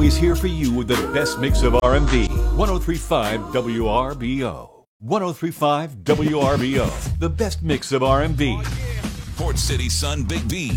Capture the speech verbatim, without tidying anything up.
always here for you with the best mix of R and B. ten thirty-five W R B O. ten thirty-five W R B O. The best mix of R and B. Port City Sun Big B.